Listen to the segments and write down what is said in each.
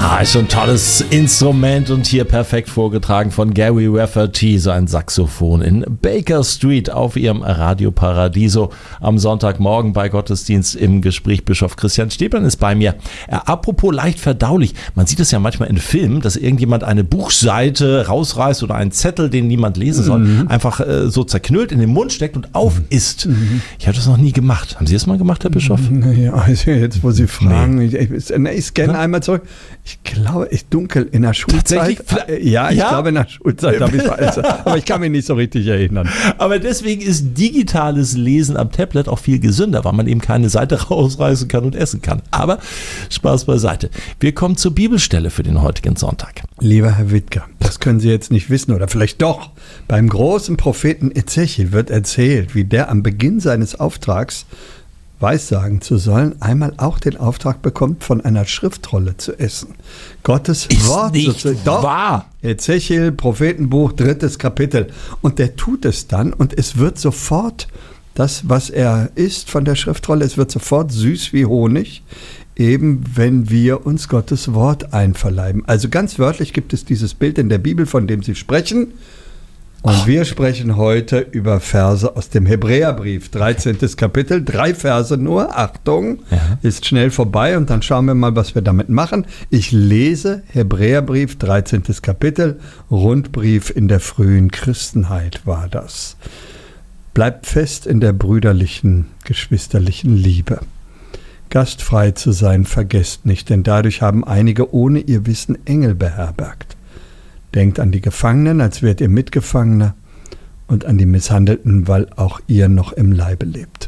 Ist schon ein tolles Instrument und hier perfekt vorgetragen von Gary Rafferty, sein Saxophon in Baker Street auf ihrem Radio Paradiso am Sonntagmorgen bei Gottesdienst im Gespräch. Bischof Christian Stäblein ist bei mir. Apropos leicht verdaulich, man sieht es ja manchmal in Filmen, dass irgendjemand eine Buchseite rausreißt oder einen Zettel, den niemand lesen soll, einfach so zerknüllt in den Mund steckt und aufisst. Ich habe das noch nie gemacht. Haben Sie das mal gemacht, Herr Bischof? Ja, also jetzt, wo Sie fragen, ich scanne einmal zurück. Ich glaube, ich dunkel in der Schulzeit. Ja, ich glaube in der Schulzeit habe ich aber ich kann mich nicht so richtig erinnern. Aber deswegen ist digitales Lesen am Tablet auch viel gesünder, weil man eben keine Seite rausreißen kann und essen kann. Aber Spaß beiseite. Wir kommen zur Bibelstelle für den heutigen Sonntag. Lieber Herr Wittger, das können Sie jetzt nicht wissen oder vielleicht doch. Beim großen Propheten Ezechiel wird erzählt, wie der am Beginn seines Auftrags weissagen zu sollen, einmal auch den Auftrag bekommt, von einer Schriftrolle zu essen. Gottes ist Wort. Nicht wahr. Ezechiel, Prophetenbuch, 3. Kapitel. Und der tut es dann und es wird sofort, das, was er isst von der Schriftrolle, es wird sofort süß wie Honig, eben wenn wir uns Gottes Wort einverleiben. Also ganz wörtlich gibt es dieses Bild in der Bibel, von dem Sie sprechen. Und wir sprechen heute über Verse aus dem Hebräerbrief, 13. Kapitel, 3 Verse nur, Achtung, ist schnell vorbei und dann schauen wir mal, was wir damit machen. Ich lese Hebräerbrief, 13. Kapitel, Rundbrief in der frühen Christenheit war das. Bleibt fest in der brüderlichen, geschwisterlichen Liebe. Gastfrei zu sein, vergesst nicht, denn dadurch haben einige ohne ihr Wissen Engel beherbergt. Denkt an die Gefangenen, als wärt ihr Mitgefangener, und an die Misshandelten, weil auch ihr noch im Leibe lebt.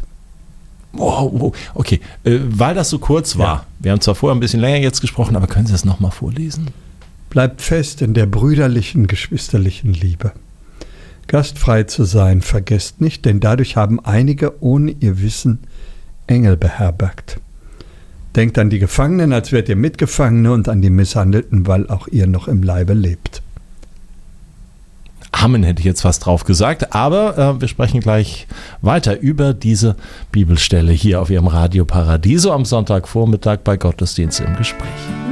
Okay, weil das so kurz war, wir haben zwar vorher ein bisschen länger jetzt gesprochen, aber können Sie das nochmal vorlesen? Bleibt fest in der brüderlichen, geschwisterlichen Liebe. Gastfrei zu sein, vergesst nicht, denn dadurch haben einige ohne ihr Wissen Engel beherbergt. Denkt an die Gefangenen, als wärt ihr Mitgefangene, und an die Misshandelten, weil auch ihr noch im Leibe lebt. Amen, hätte ich jetzt fast drauf gesagt, aber wir sprechen gleich weiter über diese Bibelstelle hier auf Ihrem Radio Paradiso am Sonntagvormittag bei Gottesdienst im Gespräch.